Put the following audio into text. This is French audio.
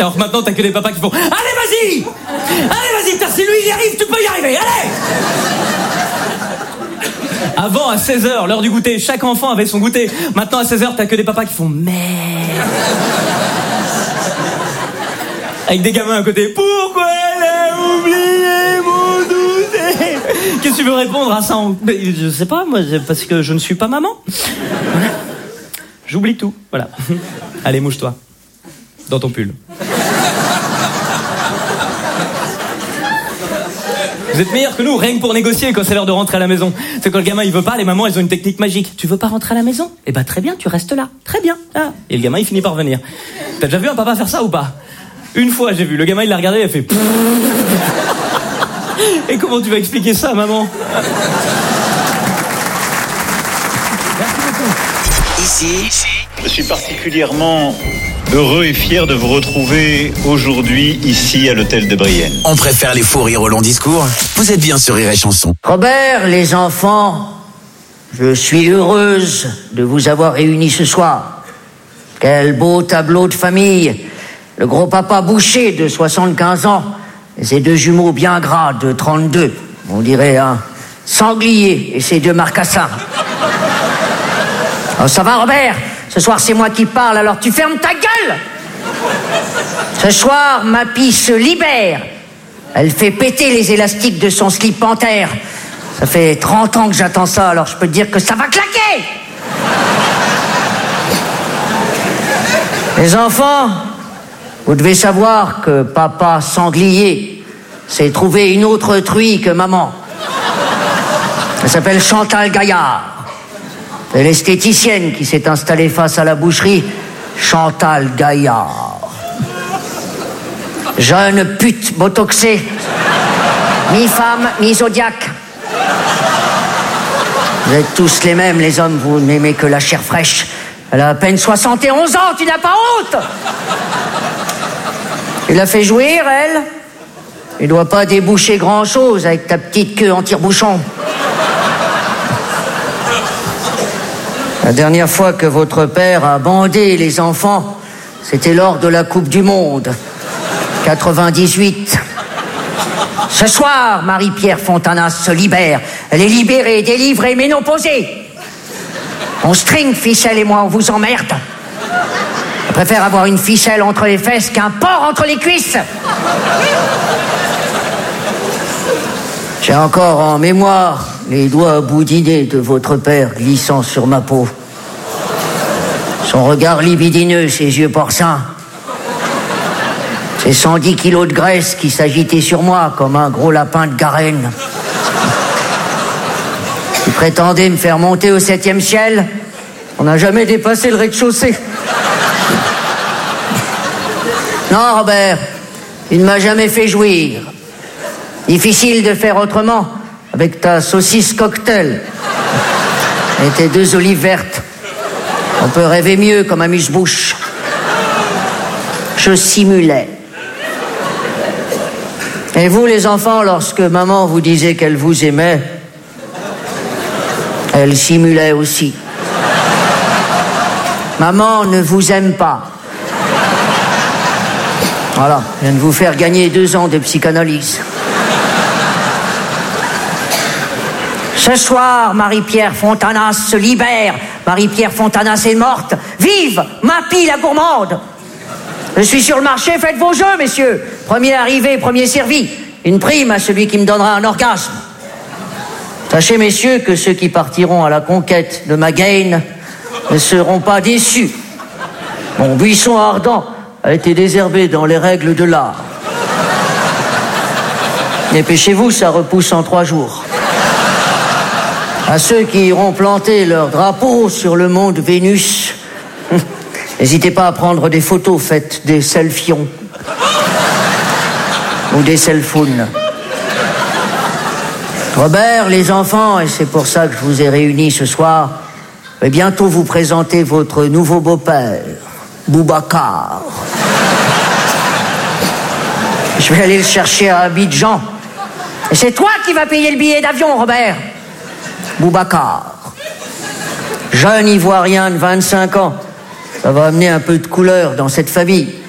Alors maintenant, t'as que des papas qui font « Allez, vas-y ! Allez, vas-y, putain, si lui, il y arrive, tu peux y arriver, allez !» Avant, à 16h, l'heure du goûter, chaque enfant avait son goûter. Maintenant, à 16h, t'as que des papas qui font « Merde !» Avec des gamins à côté. Pourquoi elle a oublié mon goûter? Qu'est-ce que tu veux répondre à ça? Je sais pas, moi, parce que je ne suis pas maman. Voilà. J'oublie tout, voilà. Allez, mouche-toi. Dans ton pull. Vous êtes meilleurs que nous, rien que pour négocier quand c'est l'heure de rentrer à la maison. C'est quand le gamin il veut pas, les mamans elles ont une technique magique. Tu veux pas rentrer à la maison? Eh ben très bien, tu restes là. Très bien. Ah. Et le gamin il finit par venir. T'as déjà vu un papa faire ça ou pas? Une fois j'ai vu, le gamin il l'a regardé, il a fait... Et comment tu vas expliquer ça, maman? Merci beaucoup. Ici, je suis particulièrement heureux et fier de vous retrouver aujourd'hui ici à l'hôtel de Brienne. On préfère les faux rires au long discours. Vous êtes bien sur Rire et Chanson. Robert, les enfants, je suis heureuse de vous avoir réunis ce soir. Quel beau tableau de famille. Le gros papa Boucher de 75 ans et ses deux jumeaux bien gras de 32. On dirait un sanglier et ses deux marcassins. Oh, ça va, Robert? Ce soir, c'est moi qui parle, alors tu fermes ta gueule! Ce soir, ma pie se libère. Elle fait péter les élastiques de son slip panthère. Ça fait 30 ans que j'attends ça, alors je peux te dire que ça va claquer! Les enfants, vous devez savoir que papa sanglier s'est trouvé une autre truie que maman. Elle s'appelle Chantal Gaillard. C'est l'esthéticienne qui s'est installée face à la boucherie, Chantal Gaillard. Jeune pute botoxée, mi-femme, mi-zodiaque. Vous êtes tous les mêmes, les hommes, vous n'aimez que la chair fraîche. Elle a à peine 71 ans, tu n'as pas honte? Tu l'as fait jouir, elle? Tu ne dois pas déboucher grand-chose avec ta petite queue en tire-bouchon. La dernière fois que votre père a bandé les enfants, c'était lors de la Coupe du Monde, 98. Ce soir, Marie-Pierre Fontanas se libère. Elle est libérée, délivrée, ménopausée. On string, ficelle et moi, on vous emmerde. Je préfère avoir une ficelle entre les fesses qu'un porc entre les cuisses. J'ai encore en mémoire les doigts boudinés de votre père glissant sur ma peau. Son regard libidineux, ses yeux porcins. Ces 110 kilos de graisse qui s'agitaient sur moi comme un gros lapin de Garenne. Il prétendait me faire monter au 7e ciel. On n'a jamais dépassé le rez-de-chaussée. Non, Robert, il ne m'a jamais fait jouir. Difficile de faire autrement avec ta saucisse cocktail et tes 2 olives vertes. On peut rêver mieux comme amuse-bouche. Je simulais. Et vous, les enfants, lorsque maman vous disait qu'elle vous aimait, elle simulait aussi. Maman ne vous aime pas. Voilà, je viens de vous faire gagner 2 ans de psychanalyse. Ce soir, Marie-Pierre Fontanas se libère. Marie-Pierre Fontanas est morte. Vive ma pie la gourmande! Je suis sur le marché, faites vos jeux, messieurs. Premier arrivé, premier servi. Une prime à celui qui me donnera un orgasme. Sachez, messieurs, que ceux qui partiront à la conquête de ma gaine ne seront pas déçus. Mon buisson ardent a été désherbé dans les règles de l'art. Dépêchez-vous, ça repousse en 3 jours. À ceux qui iront planter leur drapeau sur le mont de Vénus, n'hésitez pas à prendre des photos, faites des selfions ou des selfounes. Robert, les enfants, et c'est pour ça que je vous ai réunis ce soir, vais bientôt vous présenter votre nouveau beau-père, Boubacar. Je vais aller le chercher à Abidjan. Et c'est toi qui vas payer le billet d'avion, Robert. Boubacar. Jeune Ivoirien de 25 ans. Ça va amener un peu de couleur dans cette famille.